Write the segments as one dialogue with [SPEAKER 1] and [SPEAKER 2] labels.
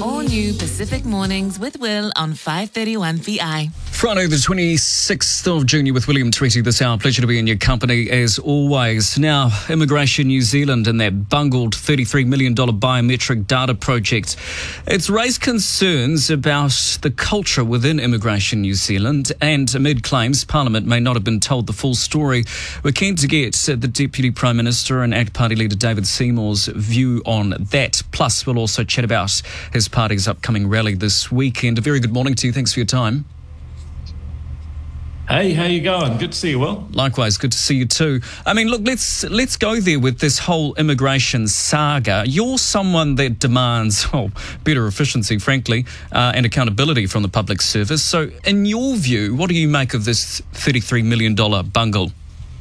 [SPEAKER 1] All new Pacific Mornings with Will on 531VI.
[SPEAKER 2] Friday the 26th of June, you're with William Tweety this hour. Pleasure to be in your company as always. Now, Immigration New Zealand and that bungled $33 million biometric data project. It's raised concerns about the culture within Immigration New Zealand, and amid claims Parliament may not have been told the full story, we're keen to get the Deputy Prime Minister and ACT Party leader David Seymour's view on that. Plus, we'll also chat about his party's upcoming rally this weekend. A very good morning to you. Thanks for your time.
[SPEAKER 3] Hey, how you going? Good to see you, Will.
[SPEAKER 2] Likewise, good to see you too. I mean, look, let's go there with this whole immigration saga. You're someone that demands, better efficiency, frankly, and accountability from the public service. So, in your view, what do you make of this $33 million bungle?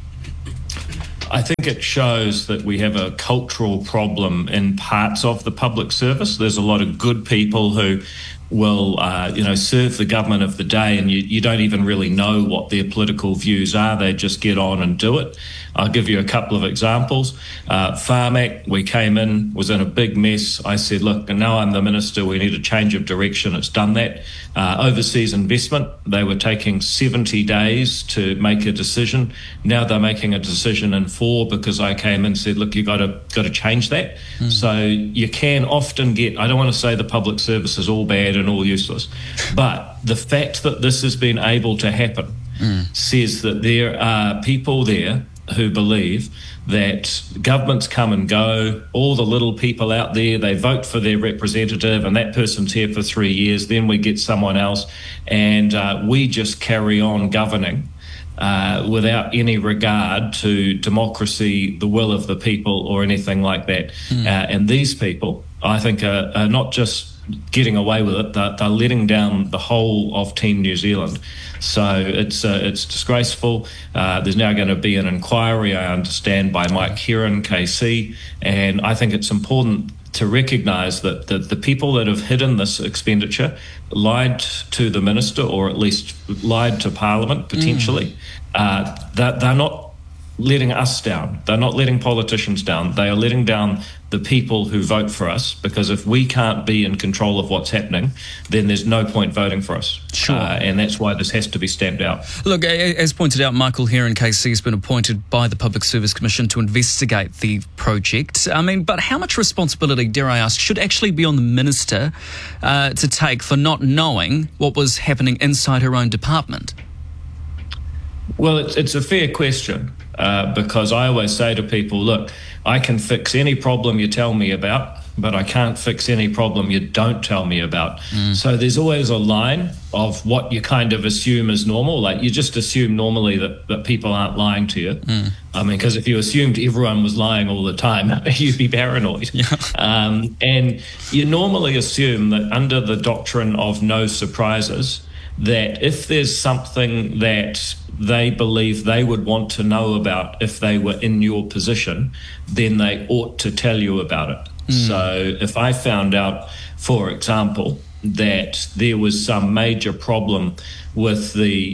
[SPEAKER 3] I think it shows that we have a cultural problem in parts of the public service. There's a lot of good people who will, serve the government of the day, and you don't even really know what their political views are. They just get on and do it. I'll give you a couple of examples. Farm Act, we came in, was in a big mess. I said, look, now I'm the minister, we need a change of direction. It's done that. Overseas investment, they were taking 70 days to make a decision. Now they're making a decision in 4 because I came in and said, look, you got to change that. So you can often get, I don't want to say the public service is all bad and all useless, but the fact that this has been able to happen says that there are people there who believe that governments come and go, all the little people out there, they vote for their representative and that person's here for 3 years, then we get someone else, and we just carry on governing without any regard to democracy, the will of the people, or anything like that. And these people, I think, are not just getting away with it, they're letting down the whole of Team New Zealand. So it's disgraceful. There's now going to be an inquiry, I understand, by Mike Heron, KC, and I think it's important to recognise that the people that have hidden this expenditure lied to the minister, or at least lied to Parliament, potentially. They're not letting us down. They're not letting politicians down. They are letting down the people who vote for us, because if we can't be in control of what's happening, then there's no point voting for us.
[SPEAKER 2] Sure.
[SPEAKER 3] And that's why this has to be stamped out.
[SPEAKER 2] Look, as pointed out, Michael Heron KC has been appointed by the Public Service Commission to investigate the project. I mean, but how much responsibility, dare I ask, should actually be on the minister to take for not knowing what was happening inside her own department?
[SPEAKER 3] Well, it's a fair question, because I always say to people, look, I can fix any problem you tell me about, but I can't fix any problem you don't tell me about. So there's always a line of what you kind of assume is normal. Like, you just assume normally that people aren't lying to you. I mean, because if you assumed everyone was lying all the time, you'd be paranoid.
[SPEAKER 2] Yeah.
[SPEAKER 3] And you normally assume that under the doctrine of no surprises, that if there's something that they believe they would want to know about if they were in your position, then they ought to tell you about it. So if I found out, for example, that there was some major problem with the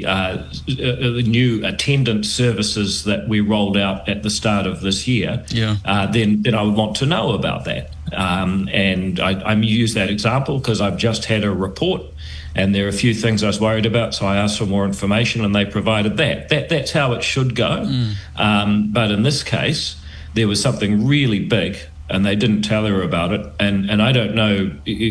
[SPEAKER 3] new attendance services that we rolled out at the start of this year, then I would want to know about that. And I use that example because I've just had a report, and there are a few things I was worried about, so I asked for more information, and they provided that. That's how it should go. But in this case, there was something really big, and they didn't tell her about it. And I don't know,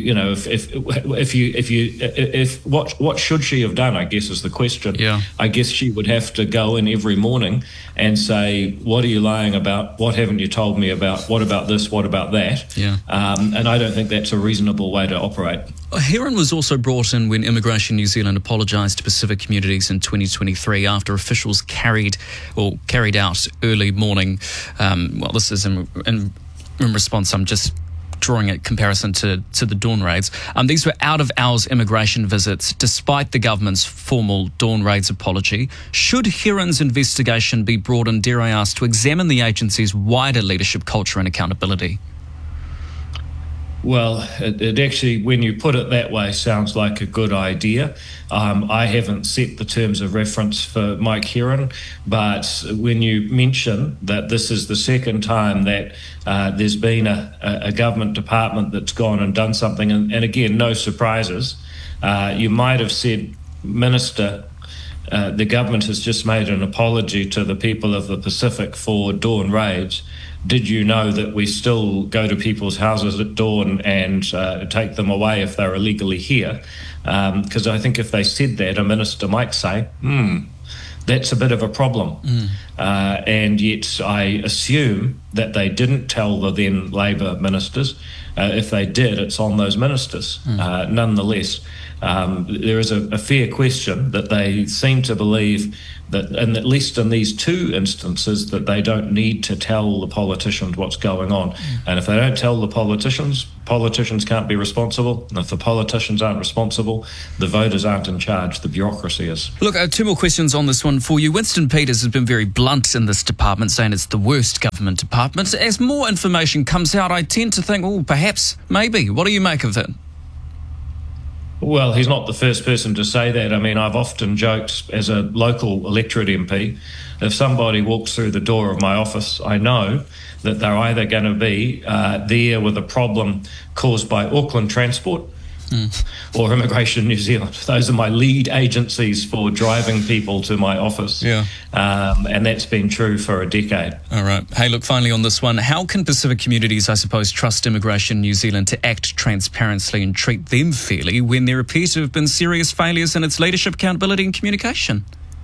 [SPEAKER 3] if what should she have done, I guess, is the question.
[SPEAKER 2] Yeah.
[SPEAKER 3] I guess she would have to go in every morning and say, what are you lying about? What haven't you told me about? What about this? What about that?
[SPEAKER 2] Yeah.
[SPEAKER 3] And I don't think that's a reasonable way to operate.
[SPEAKER 2] Heron was also brought in when Immigration New Zealand apologised to Pacific communities in 2023 after officials carried out early morning. This is in response, I'm just drawing a comparison to the dawn raids. These were out-of-hours immigration visits, despite the government's formal dawn raids apology. Should Heron's investigation be brought in, dare I ask, to examine the agency's wider leadership culture and accountability?
[SPEAKER 3] Well, it actually, when you put it that way, sounds like a good idea. I haven't set the terms of reference for Mike Heron, but when you mention that this is the second time that there's been a government department that's gone and done something, and again, no surprises, you might have said, Minister, the government has just made an apology to the people of the Pacific for dawn raids. Did you know that we still go to people's houses at dawn and take them away if they're illegally here? Because I think if they said that, a minister might say, that's a bit of a problem. And yet I assume that they didn't tell the then Labor ministers. If they did, it's on those ministers. Nonetheless, there is a fair question that they seem to believe that, and at least in these two instances, that they don't need to tell the politicians what's going on. And if they don't tell the politicians can't be responsible. And if the politicians aren't responsible, the voters aren't in charge, the bureaucracy is.
[SPEAKER 2] Look, two more questions on this one for you. Winston Peters has been very blunt in this department, saying it's the worst government department. As more information comes out, I tend to think, perhaps, maybe. What do you make of it?
[SPEAKER 3] Well, he's not the first person to say that. I mean, I've often joked as a local electorate MP, if somebody walks through the door of my office, I know that they're either going to be there with a problem caused by Auckland Transport or Immigration New Zealand. Those are my lead agencies for driving people to my office. And that's been true for a decade.
[SPEAKER 2] All right. Hey, look, finally on this one, how can Pacific communities, I suppose, trust Immigration New Zealand to act transparently and treat them fairly when there appear to have been serious failures in its leadership, accountability and communication?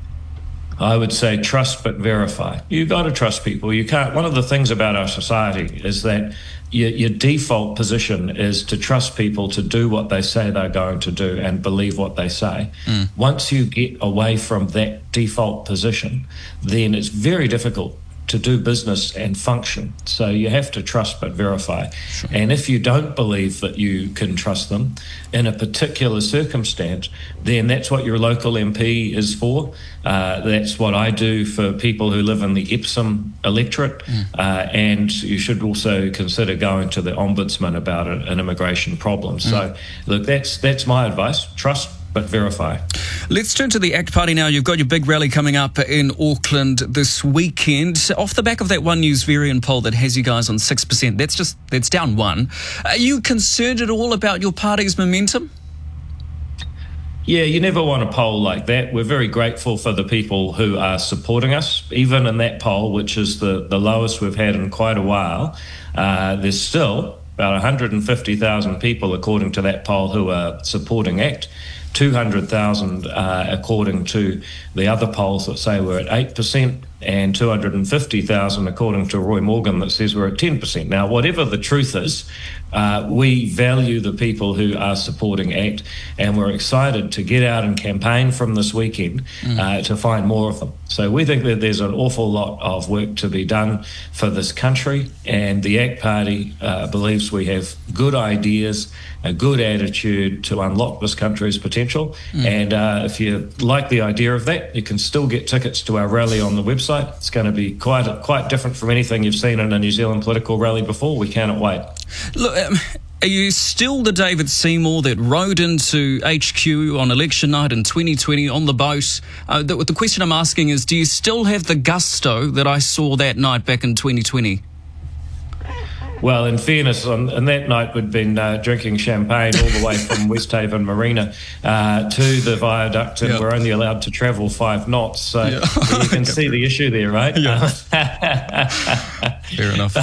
[SPEAKER 3] I would say trust but verify. You've got to trust people. You can't. One of the things about our society is that your default position is to trust people to do what they say they're going to do and believe what they say. Once you get away from that default position, then it's very difficult to do business and function. So you have to trust but verify. Sure. And if you don't believe that you can trust them in a particular circumstance, then that's what your local MP is for. That's what I do for people who live in the Epsom electorate. And you should also consider going to the Ombudsman about an immigration problem. So look, that's my advice. Trust but verify.
[SPEAKER 2] Let's turn to the ACT Party now. You've got your big rally coming up in Auckland this weekend. Off the back of that One News Varian poll that has you guys on 6%, that's down 1. Are you concerned at all about your party's momentum?
[SPEAKER 3] Yeah, you never want a poll like that. We're very grateful for the people who are supporting us. Even in that poll, which is the lowest we've had in quite a while, there's still about 150,000 people, according to that poll, who are supporting ACT. 200,000 according to the other polls that say we're at 8%, and 250,000 according to Roy Morgan that says we're at 10%. Now, whatever the truth is, we value the people who are supporting ACT, and we're excited to get out and campaign from this weekend to find more of them. So we think that there's an awful lot of work to be done for this country, and the ACT Party believes we have good ideas, a good attitude to unlock this country's potential. And if you like the idea of that, you can still get tickets to our rally on the website. It's going to be quite different from anything you've seen in a New Zealand political rally before. We cannot wait.
[SPEAKER 2] Look, are you still the David Seymour that rode into HQ on election night in 2020 on the boat? The question I'm asking is, do you still have the gusto that I saw that night back in 2020?
[SPEAKER 3] Well, in fairness, on that night we'd been drinking champagne all the way from Westhaven Marina to the viaduct, and we're only allowed to travel 5 knots. So you can see the issue there, right?
[SPEAKER 2] Fair enough.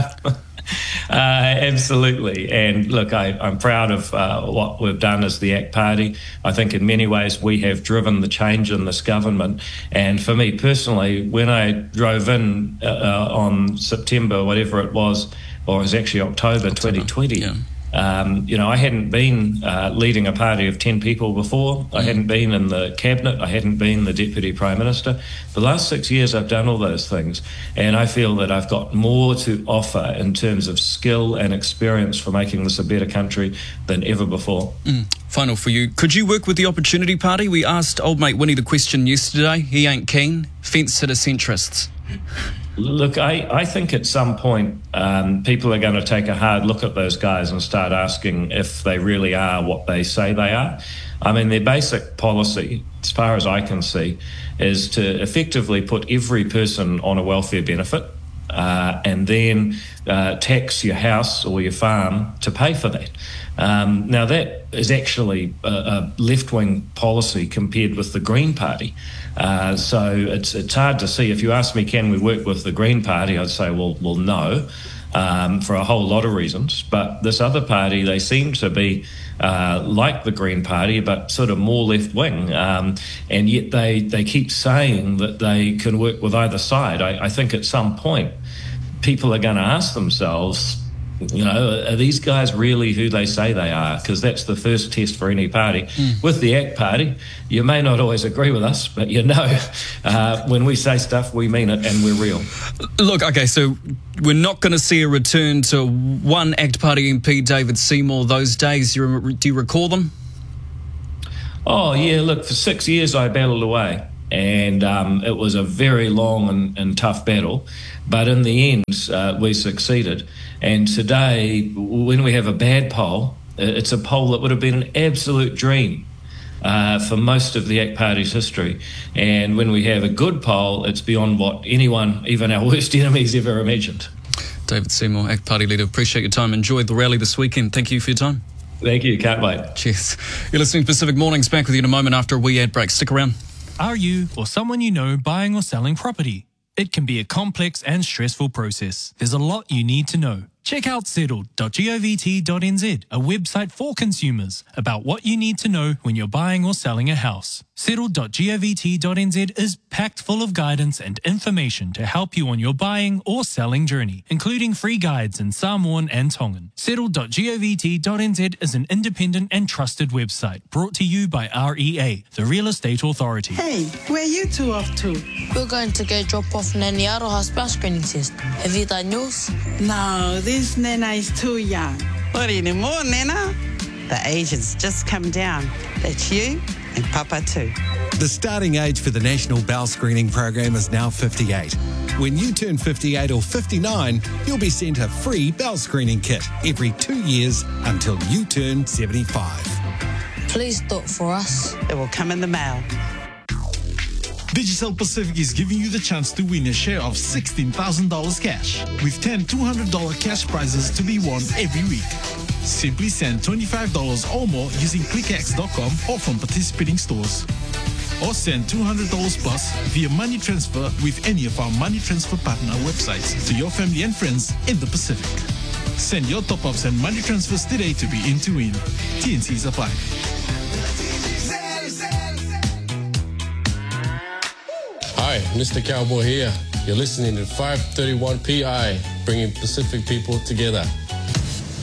[SPEAKER 3] Absolutely. And look, I'm proud of what we've done as the ACT Party. I think in many ways we have driven the change in this government. And for me personally, when I drove in on September, whatever it was, or it was actually October 2020, I hadn't been leading a party of 10 people before. I hadn't been in the cabinet. I hadn't been the Deputy Prime Minister. The last 6 years I've done all those things, and I feel that I've got more to offer in terms of skill and experience for making this a better country than ever before.
[SPEAKER 2] Final for you. Could you work with the Opportunity Party? We asked old mate Winnie the question yesterday. He ain't keen. Fence sitter centrists.
[SPEAKER 3] Look, I think at some point people are going to take a hard look at those guys and start asking if they really are what they say they are. I mean, their basic policy, as far as I can see, is to effectively put every person on a welfare benefit and then tax your house or your farm to pay for that. Now, that is actually a left-wing policy compared with the Green Party. So it's hard to see. If you ask me, can we work with the Green Party, I'd say, well, no, for a whole lot of reasons. But this other party, they seem to be like the Green Party, but sort of more left-wing. And yet they keep saying that they can work with either side. I think at some point, people are going to ask themselves, you know, are these guys really who they say they are? Because that's the first test for any party. With the ACT Party, you may not always agree with us, but you know, when we say stuff, we mean it and we're real.
[SPEAKER 2] Look, okay, so we're not going to see a return to one ACT Party MP, David Seymour, those days. Do you recall them?
[SPEAKER 3] Oh, yeah, look, for 6 years I battled away. And it was a very long and tough battle. But in the end, we succeeded. And today, when we have a bad poll, it's a poll that would have been an absolute dream for most of the ACT Party's history. And when we have a good poll, it's beyond what anyone, even our worst enemies, ever imagined.
[SPEAKER 2] David Seymour, ACT Party leader, appreciate your time. Enjoy the rally this weekend. Thank you for your time.
[SPEAKER 3] Thank you. Can't wait.
[SPEAKER 2] Cheers. You're listening to Pacific Mornings. Back with you in a moment after a wee ad break. Stick around.
[SPEAKER 4] Are you or someone you know buying or selling property? It can be a complex and stressful process. There's a lot you need to know. Check out settled.govt.nz, a website for consumers, about what you need to know when you're buying or selling a house. Settled.govt.nz is packed full of guidance and information to help you on your buying or selling journey, including free guides in Samoan and Tongan. Settled.govt.nz is an independent and trusted website brought to you by REA, the Real Estate Authority.
[SPEAKER 5] Hey, where you two off to?
[SPEAKER 6] We're going to go drop off Nanny Aroha's spouse screening test. Have you done yours?
[SPEAKER 5] No, this Nana is too young.
[SPEAKER 7] What anymore, Nana? The age has just come down. That's you and Papa too.
[SPEAKER 8] The starting age for the National Bowel Screening Program is now 58. When you turn 58 or 59, you'll be sent a free bowel screening kit every 2 years until you turn 75.
[SPEAKER 6] Please do it for us.
[SPEAKER 7] It will come in the mail.
[SPEAKER 9] Digicel Pacific is giving you the chance to win a share of $16,000 cash, with 10 $200 cash prizes to be won every week. Simply send $25 or more using ClickX.com or from participating stores. Or send $200 plus via money transfer with any of our money transfer partner websites to your family and friends in the Pacific. Send your top-ups and money transfers today to be in to win. TNCs apply.
[SPEAKER 10] Hi, Mr. Cowboy here. You're listening to 531 PI, bringing Pacific people together.